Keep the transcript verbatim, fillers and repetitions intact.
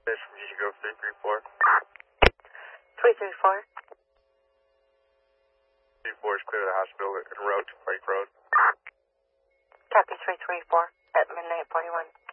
You should go three three four. three three four. three four is clear of the hospital en route to Pike Road. Copy three three four at midnight forty-one.